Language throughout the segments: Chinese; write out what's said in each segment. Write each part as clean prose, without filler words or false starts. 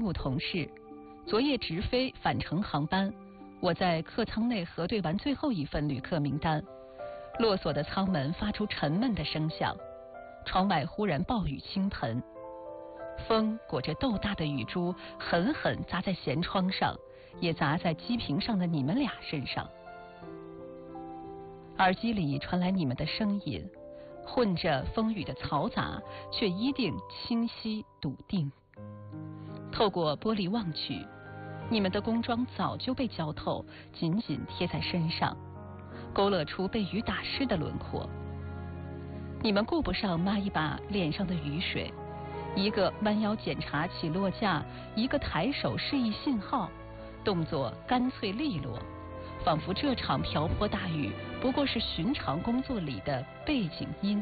务同事，昨夜直飞返程航班，我在客舱内核对完最后一份旅客名单，落锁的舱门发出沉闷的声响，窗外忽然暴雨倾盆，风裹着豆大的雨珠，狠狠砸在舷窗上，也砸在机坪上的你们俩身上。耳机里传来你们的声音，混着风雨的嘈杂，却一定清晰笃定。透过玻璃望去，你们的工装早就被浇透，紧紧贴在身上，勾勒出被雨打湿的轮廓。你们顾不上抹一把脸上的雨水，一个弯腰检查起落架，一个抬手示意信号，动作干脆利落，仿佛这场瓢泼大雨不过是寻常工作里的背景音。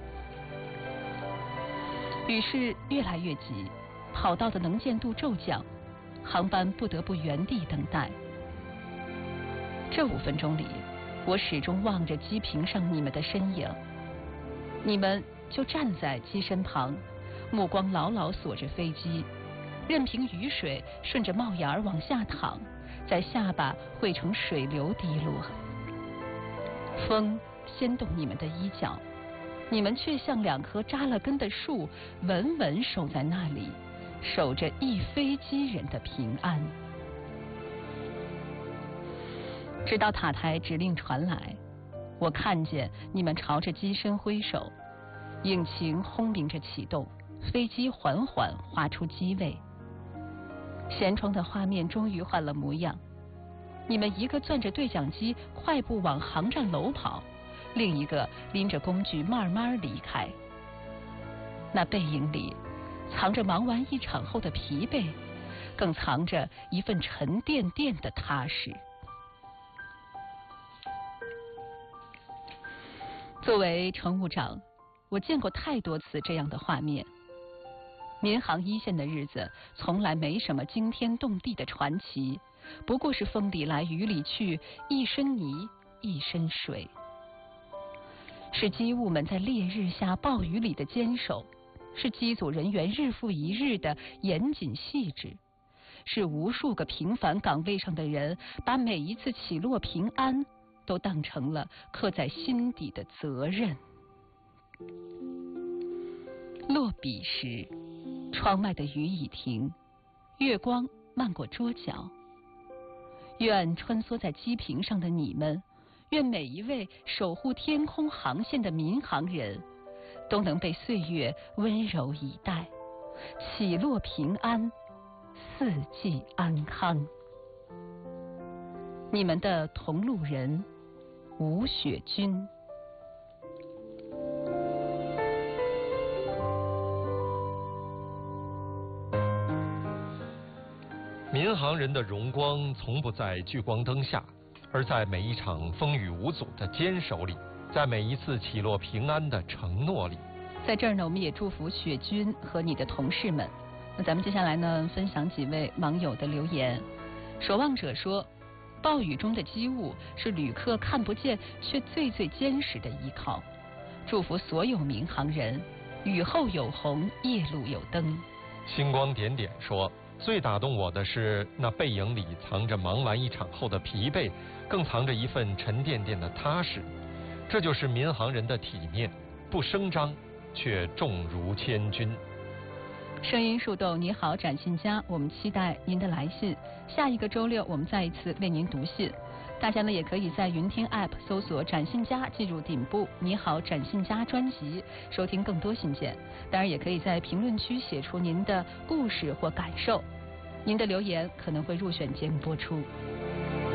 雨势越来越急，跑道的能见度骤降，航班不得不原地等待。这5分钟里，我始终望着机坪上你们的身影，你们就站在机身旁，目光牢牢锁着飞机，任凭雨水顺着帽檐往下淌，在下巴汇成水流滴落。风掀动你们的衣角，你们却像2棵扎了根的树，稳稳守在那里，守着一飞机人的平安。直到塔台指令传来，我看见你们朝着机身挥手，引擎轰鸣着启动，飞机缓缓滑出机位。舷窗的画面终于换了模样，你们一个攥着对讲机快步往航站楼跑，另一个拎着工具慢慢离开。那背影里藏着忙完一场后的疲惫，更藏着一份沉甸甸的踏实。作为乘务长，我见过太多次这样的画面。民航一线的日子从来没什么惊天动地的传奇，不过是风里来雨里去，一身泥一身水。是机务们在烈日下暴雨里的坚守，是机组人员日复一日的严谨细致，是无数个平凡岗位上的人把每一次起落平安都当成了刻在心底的责任。落笔时，窗外的雨已停，月光漫过桌角。愿穿梭在机坪上的你们，愿每一位守护天空航线的民航人，都能被岁月温柔以待，起落平安，四季安康。你们的同路人吴雪君。 民航人的荣光从不在聚光灯下，而在每一场风雨无阻的坚守里，在每一次起落平安的承诺里。 在这儿呢，我们也祝福雪君和你的同事们。那咱们接下来呢，分享几位网友的留言。守望者说，暴雨中的机务是旅客看不见却最最坚实的依靠。祝福所有民航人，雨后有红，夜路有灯。 星光点点说，最打动我的是那背影里藏着忙完一场后的疲惫，更藏着一份沉甸甸的踏实。这就是民航人的体面，不声张却重如千钧。 声音树洞，你好，展信佳，我们期待您的来信。下一个周六，我们再一次为您读信。大家呢也可以在云听 App 搜索展信佳，进入顶部你好展信佳专辑，收听更多信件。当然也可以在评论区写出您的故事或感受，您的留言可能会入选节目播出。